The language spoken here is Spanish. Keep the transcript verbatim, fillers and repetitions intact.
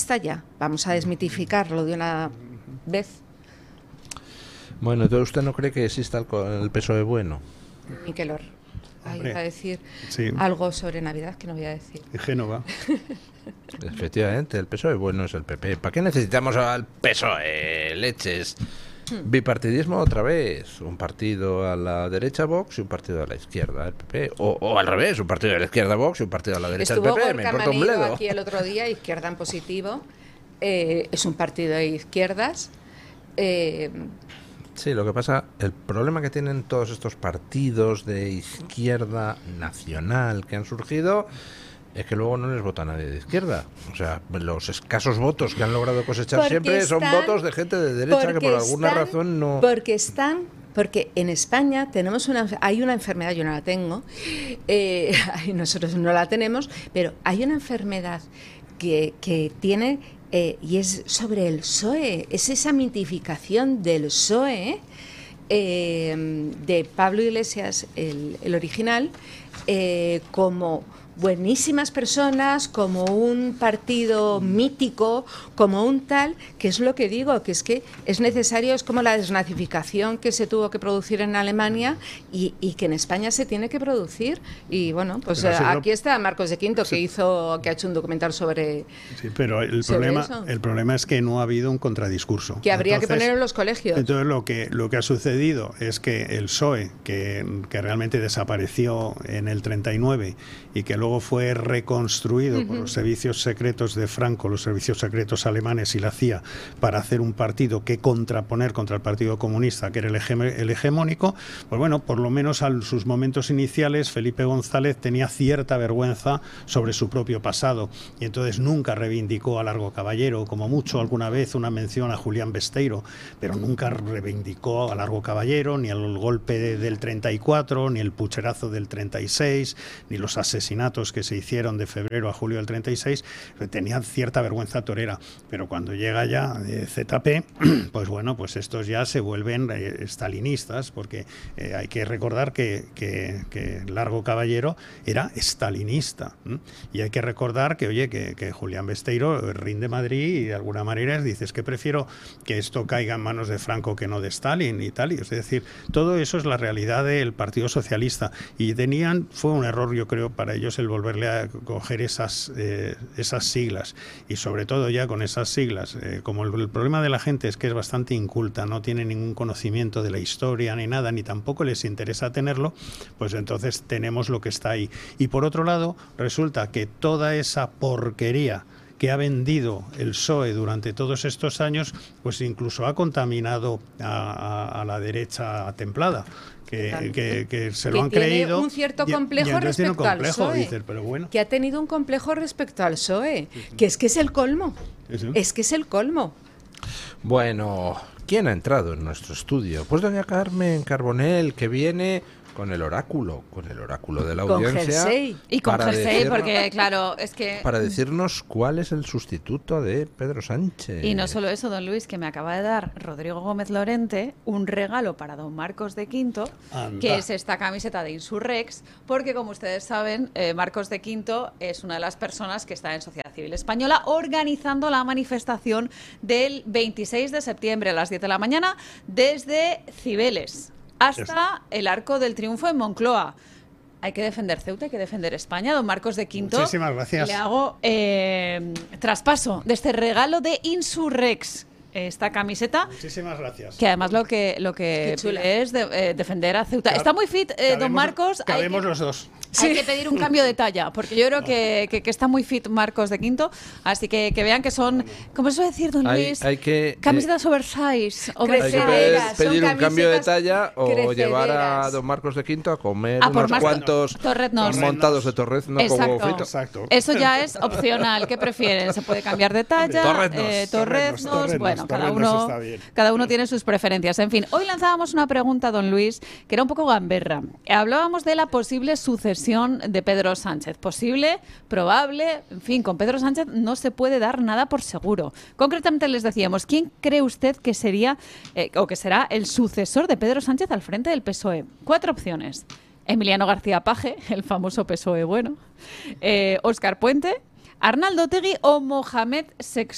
basta ya, vamos a desmitificarlo de una vez. Bueno, entonces usted no cree que exista el, el P S O E bueno. Miquelor, ahí va a decir sí. algo sobre Navidad que no voy a decir. Génova. Efectivamente, el P S O E bueno es el P P. ¿Para qué necesitamos al P S O E? Leches. Hmm. Bipartidismo otra vez. Un partido a la derecha Vox y un partido a la izquierda el P P. O, o al revés, un partido a la izquierda Vox y un partido a la derecha Estuvo el P P. Gorka Me importa un bledo. aquí el otro día, Izquierda en Positivo. Eh, es un partido de izquierdas. Eh, Sí, lo que pasa, el problema que tienen todos estos partidos de izquierda nacional que han surgido es que luego no les vota nadie de izquierda. O sea, los escasos votos que han logrado cosechar porque siempre son están, votos de gente de derecha que por alguna están, razón no... Porque están... Porque en España tenemos una, hay una enfermedad, yo no la tengo, eh, nosotros no la tenemos, pero hay una enfermedad que, que tiene... Eh, y es sobre el P S O E, es esa mitificación del P S O E eh, de Pablo Iglesias, el, el original, eh, como buenísimas personas, como un partido mítico, como un tal, que es lo que digo, que es que es necesario, es como la desnazificación que se tuvo que producir en Alemania y, y que en España se tiene que producir. Y bueno, pues eh, aquí lo... está Marcos de Quinto, que sí. hizo, que ha hecho un documental sobre Sí, pero el problema, eso. el problema es que no ha habido un contradiscurso. Que habría entonces, que poner en los colegios. Entonces lo que, lo que ha sucedido es que el P S O E, que, que realmente desapareció en el treinta y nueve y que luego fue reconstruido uh-huh. por los servicios secretos de Franco, los servicios secretos alemanes y la C I A, para hacer un partido que contraponer contra el Partido Comunista, que era el, hege- el hegemónico, pues bueno, por lo menos a sus momentos iniciales, Felipe González tenía cierta vergüenza sobre su propio pasado y entonces nunca reivindicó a Largo Caballero, como mucho alguna vez una mención a Julián Besteiro, pero nunca reivindicó a Largo Caballero, ni el golpe de, del treinta y cuatro, ni el pucherazo del treinta y seis, ni los asesinatos que se hicieron de febrero a julio del treinta y seis, tenían cierta vergüenza torera, pero cuando llega ya eh, Z P, pues bueno, pues estos ya se vuelven eh, stalinistas, porque eh, hay que recordar que, que, que Largo Caballero era stalinista, ¿m? Y hay que recordar que, oye, que, que Julián Besteiro rinde Madrid y de alguna manera dices que prefiero que esto caiga en manos de Franco que no de Stalin y tal, y es decir, todo eso es la realidad del Partido Socialista, y tenían, fue un error yo creo para ellos el volverle a coger esas, eh, esas siglas, y sobre todo ya con esas siglas, eh, como el, el problema de la gente es que es bastante inculta, no tiene ningún conocimiento de la historia ni nada, ni tampoco les interesa tenerlo, pues entonces tenemos lo que está ahí. Y por otro lado, resulta que toda esa porquería que ha vendido el P S O E durante todos estos años, pues incluso ha contaminado a, a, a la derecha templada. Que, que, que se lo que han tiene creído. Un cierto complejo y, y respecto un complejo, al P S O E. Dices, pero bueno. Que ha tenido un complejo respecto al P S O E. Que es que es el colmo. ¿Eso? Es que es el colmo. Bueno, ¿quién ha entrado en nuestro estudio? Pues doña Carmen Carbonell, que viene con el oráculo, con el oráculo de la audiencia. Con jersey. Y con jersey, porque claro, es que... Para decirnos cuál es el sustituto de Pedro Sánchez. Y no solo eso, don Luis, que me acaba de dar Rodrigo Gómez Lorente un regalo para don Marcos de Quinto, Anda. que es esta camiseta de Insurrex, porque como ustedes saben, eh, Marcos de Quinto es una de las personas que está en Sociedad Civil Española organizando la manifestación del veintiséis de septiembre a las diez de la mañana desde Cibeles hasta el Arco del Triunfo en Moncloa. Hay que defender Ceuta, hay que defender España. Don Marcos de Quinto, muchísimas gracias. Le hago eh, traspaso de este regalo de Insurrex, esta camiseta. Muchísimas gracias. Que además lo que lo que es de, eh, defender a Ceuta. Está muy fit, eh, don Marcos. Cabemos que, los dos. Hay sí. que pedir un cambio de talla, porque yo creo que, que, que está muy fit Marcos de Quinto. Así que que vean que son, ¿cómo se suele decir, don Luis? Hay, hay que, camisetas eh, oversize. Hay que pedir, pedir un cambio de talla o llevar a don Marcos de Quinto a comer a unos cuantos torreznos. montados de torrezno Exacto. como frito. Exacto. Eso ya es opcional. ¿Qué prefieren? Se puede cambiar de talla. Torreznos. Eh, torreznos, torreznos. torreznos Bueno, torreznos cada uno, cada uno tiene sus preferencias. En fin, hoy lanzábamos una pregunta, don Luis, que era un poco gamberra. Hablábamos de la posible sucesión de Pedro Sánchez. Posible, probable, en fin, con Pedro Sánchez no se puede dar nada por seguro. Concretamente les decíamos, ¿quién cree usted que sería eh, o que será el sucesor de Pedro Sánchez al frente del P S O E? Cuatro opciones. Emiliano García Paje, el famoso P S O E bueno, eh, Óscar Puente, Arnaldo Otegi o Mohamed